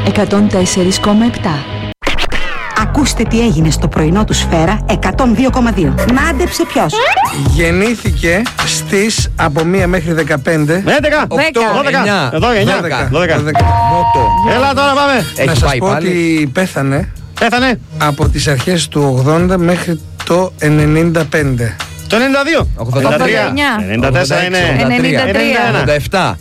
104,7. Ακούστε τι έγινε στο πρωινό του Σφαίρα 102,2. Μάντεψε ποιος. Γεννήθηκε στις από 1 μέχρι 15. 11, 8, 9, εδώ 9, 12. Έλα τώρα πάμε. Να σας πω ότι πέθανε από τις αρχές του 80 μέχρι το 95. Το 92, 83, 94 είναι 93, 87,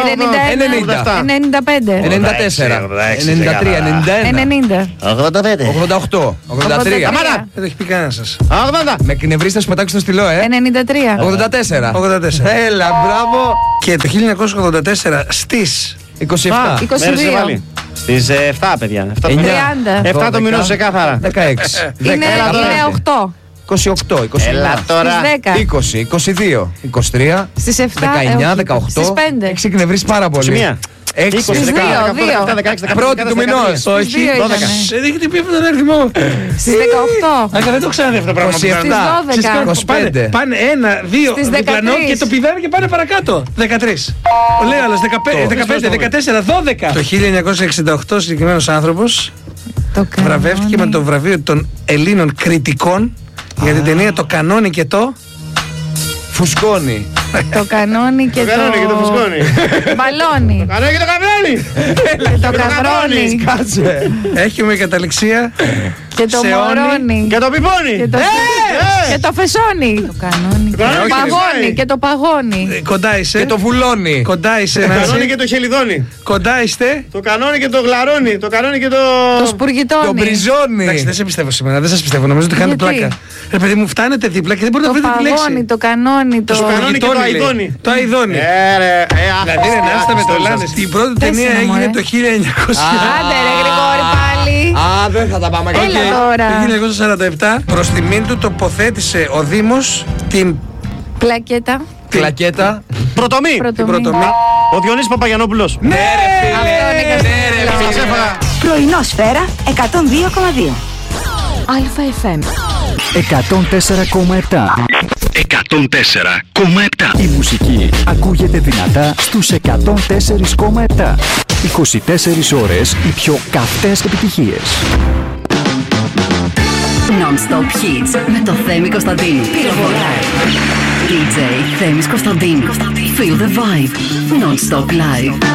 91, 95, 94, 93, 91, 90, 88, 83. Αμάρα! Δεν το έχει πει κανένα σας. 80. Με κνευρίστα θα σου πετάξω στο στυλό, 93. 84. 84. Έλα, μπράβο. Και το 1984 στις 27. 22. Στις 7 παιδιά. 30. 7 το μηνό σε κάθαρα. 16. Είναι 8. 28, 29. Έλα τώρα. Στις 10. 20, 22, 23, Στις 7. 19, 18. Στις 5. Έχεις εκνευρίσει πάρα πολύ. Σημεία. 6, 20, 16, 17, πρώτη του μηνός. Όχι. 12. σε δείχνει πει αυτόν τον αριθμό. Στις 18. Αλλά δεν το ξαναδεί αυτό το πράγμα. 27, 12. 25. Πάνε 1, 2 Στις διπλανό 13. και το πηδάνε και πάνε παρακάτω. 13. Λέει άλλος 15, 14, 12. Το 1968 συγκεκριμένος άνθρωπος βραβεύτηκε με το βραβείο των Ελλήνων κριτικών για την ταινία Το Κανόνι και το Φουσκώνει. Το κανόνι και Το κανόνι και το φουσκώνει. μπαλόνι. Κανόνι και το καβρόνι. Και το καβρόνι. Κάτσε. Έχουμε καταληξία Και το σε μωρόνι. Και το πιπώνει. Και το φεσόνι. Το κανόνι. Το κανόνι Το και το παγόνι. φυσάει. Και το παγόνι. κοντά είσαι. Και το βουλώνει. Κοντά είσαι, Το κανόνι Νάση. και το χελιδόνι. Κοντά είστε. Το κανόνι και το γλαρόνι. Το κανόνι και το. Το Το σπουργητόνι. μπριζώνει. Εντάξει, δεν σε πιστεύω σήμερα, δεν σας πιστεύω. Νομίζω ότι κάνετε Γιατί? πλάκα. Ρε παιδί μου, φτάνετε δίπλα και δεν μπορείτε Το να βρείτε τη λέξη. παγόνι, το κανόνι, το. κανόνι και το Γειτόνι, λέει. αηδόνι. Το αηδόνι. Δηλαδή είναι άστα με το λάνε. Η πρώτη Πες ταινία ένα, έγινε μωρέ. το 1900. Άντε ρε Γρηγόρη πάλι. Α, δεν θα τα πάμε Έλα καλά. τώρα. Το 1947 προς τιμήν του τοποθέτησε ο Δήμος την Πλακέτα. Κλακέτα. Πρωτομή. πρωτομή. Ο Διονύσης Παπαγιανόπουλος. Ναι, ρε Αυτό είναι φίλε. Καστέλο. Σας έφαγα. Πρωινό Σφαίρα 102,2. ΑΦΜ. 104,7. 104,7. Η μουσική ακούγεται δυνατά στους 104,7. 24 ώρες οι πιο καυτές επιτυχίες. Non-stop hits με το Θέμη Κωνσταντίνου. Πυροβολάει. DJ Θέμης Κωνσταντίνου. Feel the vibe. Non-stop live.